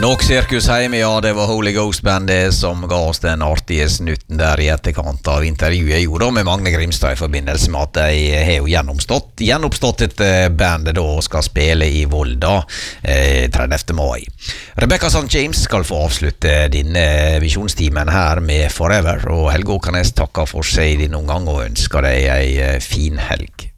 Nok sirkus hjemme, ja, det var Holy Ghost-bandet som ga oss den artige snutten der I etterkant av intervjuet jo da med Magne Grimstad I forbindelse med at de har jo gjenoppstått et band da og skal spille I Volda 30. mai. Rebecca St. James skal få avslutte denne visjonstimen her med Forever, og Helge Åkernes takker for seg I din omgang og ønsker deg en fin helg.